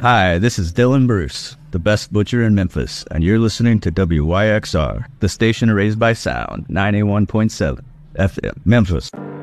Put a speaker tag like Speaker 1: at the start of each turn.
Speaker 1: Hi, this is Dylan Bruce, the best butcher in Memphis, and you're listening to WYXR, the station raised by sound, 91.7 FM, Memphis.